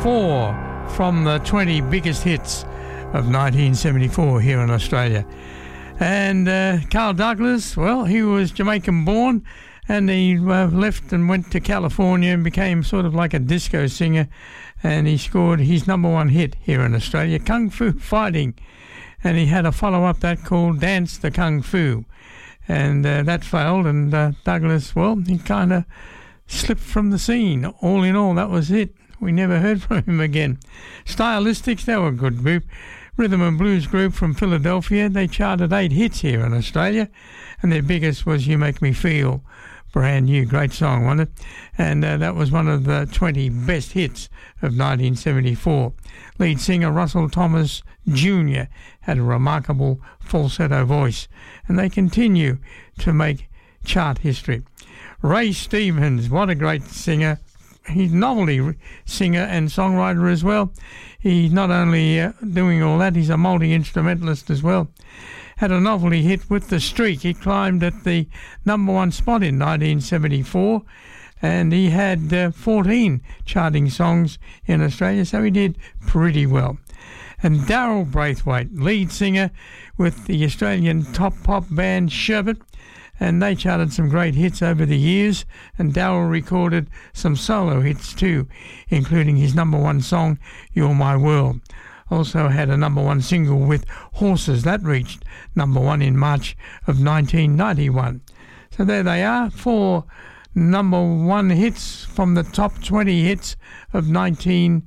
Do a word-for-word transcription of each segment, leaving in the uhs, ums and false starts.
four from the twenty biggest hits of nineteen seventy-four here in Australia. And uh, Carl Douglas, well, he was Jamaican born, and he uh, left and went to California and became sort of like a disco singer, and he scored his number one hit here in Australia, Kung Fu Fighting, and he had a follow-up that called Dance the Kung Fu, and uh, that failed, and uh, Douglas, well, he kind of slipped from the scene. All in all, that was it. We never heard from him again. Stylistics, they were a good group. Rhythm and blues group from Philadelphia. They charted eight hits here in Australia, and their biggest was You Make Me Feel. Brand new, great song, wasn't it? And uh, that was one of the twenty best hits of nineteen seventy-four. Lead singer Russell Thomas Junior had a remarkable falsetto voice, and they continue to make chart history. Ray Stevens, what a great singer. He's a novelty singer and songwriter as well. He's not only uh, doing all that, he's a multi-instrumentalist as well. Had a novelty hit with The Streak. He climbed at the number one spot in nineteen seventy-four, and he had uh, fourteen charting songs in Australia, so he did pretty well. And Daryl Braithwaite, lead singer with the Australian top pop band Sherbet, and they charted some great hits over the years, and Darryl recorded some solo hits too, including his number one song, You're My World. Also had a number one single with Horses. That reached number one in March of nineteen ninety-one. So there they are, four number one hits from the top twenty hits of nineteen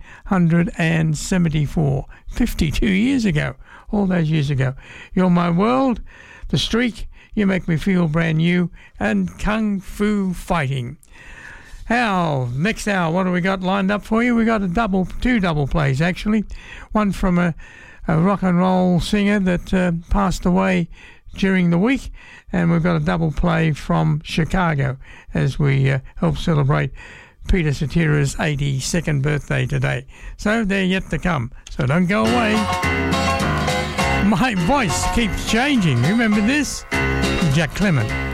seventy-four, fifty-two years ago, all those years ago. You're My World, The Streak, You Make Me Feel Brand New, and Kung Fu Fighting. How, next hour, what do we got lined up for you? We got a double, two double plays actually. One from a, a rock and roll singer that uh, passed away during the week, and we've got a double play from Chicago as we uh, help celebrate Peter Cetera's eighty-second birthday today. So they're yet to come, so don't go away. My voice keeps changing. Remember this? Jack Clement.